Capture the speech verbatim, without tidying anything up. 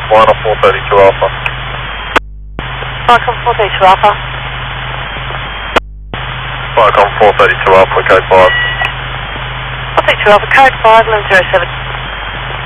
One four thirty-two Alpha. Falcon four thirty-two Alpha. Falcon four thirty-two Alpha, code five. four thirty-two Alpha, code five, eleven zero seven.